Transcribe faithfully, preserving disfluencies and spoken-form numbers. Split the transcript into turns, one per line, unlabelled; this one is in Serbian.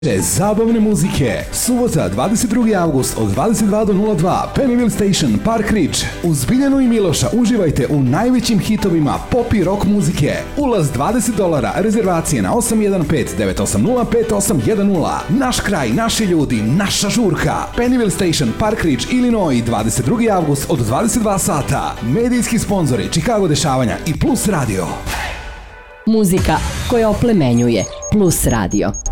Zabavne muzike. Subota, dvadeset drugi avgust od dvadeset dva do nula dva, Pennyville Station, Park Ridge. Uz Biljanu i Miloša uživajte u najvećim hitovima pop i rock muzike. Ulaz dvadeset dolara, rezervacije na osam jedan pet devet osam nula pet osam jedan nula. Naš kraj, naši ljudi, naša žurka. Pennyville Station, Park Ridge, Illinois, dvadeset drugi avgust od dvadeset dva sata. Medijski sponzori Chicago dešavanja i Plus Radio.
Muzika koja oplemenjuje. Plus Radio.